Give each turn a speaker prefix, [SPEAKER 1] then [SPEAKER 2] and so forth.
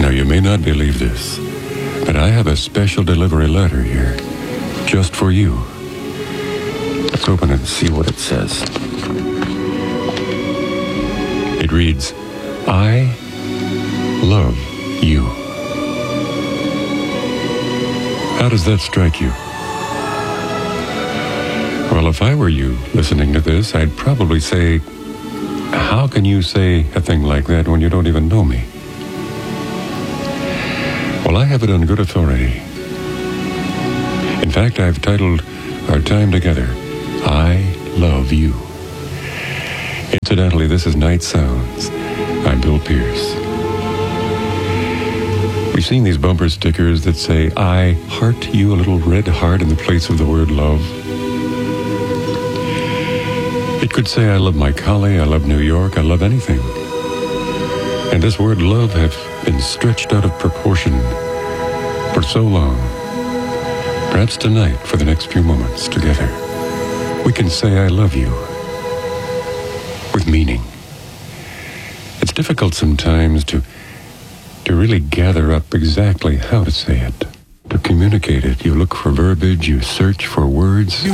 [SPEAKER 1] Now, you may not believe this, but I have a special delivery letter here, just for you. Let's open it and see what it says. It reads, I love you. How does that strike you? Well, if I were you listening to this, I'd probably say, how can you say a thing like that when you don't even know me? Well, I have it on good authority. In fact, I've titled our time together, I Love You. Incidentally, this is Night Sounds. I'm Bill Pierce. We've seen these bumper stickers that say, I heart you, a little red heart in the place of the word love. It could say, I love my collie, I love New York, I love anything. And this word love has been stretched out of proportion for so long. Perhaps tonight, for the next few moments together, we can say I love you with meaning. It's difficult sometimes to really gather up exactly how to say it, to communicate it. You look for verbiage, you search for words.